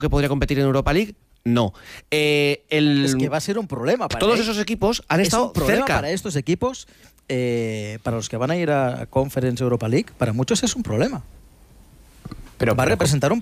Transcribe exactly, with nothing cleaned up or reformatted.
que podría competir en Europa League. No. Eh, el, es que va a ser un problema para todos ellos. esos equipos han es estado un problema cerca. Para estos equipos, eh, para los que van a ir a Conference Europa League, para muchos es un problema. Pero, va a pero, representar un